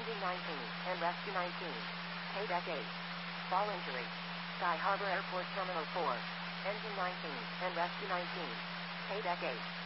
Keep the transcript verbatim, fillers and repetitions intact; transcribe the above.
Engine nineteen and Rescue nineteen. K-Deck eight. Fall injury. Sky Harbor Airport Terminal four. Engine nineteen and Rescue nineteen. K-Deck eight.